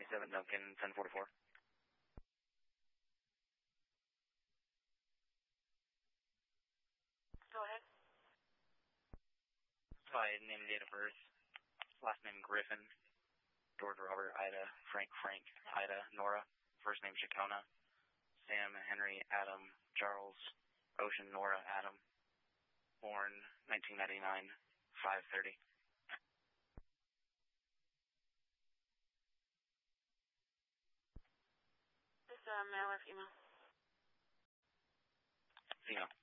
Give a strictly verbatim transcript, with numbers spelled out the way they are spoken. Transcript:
seven Duncan, ten forty-four. Go ahead. By name and date of birth. Last name Griffin. George Robert, Ida, Frank Frank, Ida, Nora. First name Chacona. Sam, Henry, Adam, Charles, Ocean, Nora, Adam. Born nineteen ninety-nine, five thirty. Is this a male or female? Female.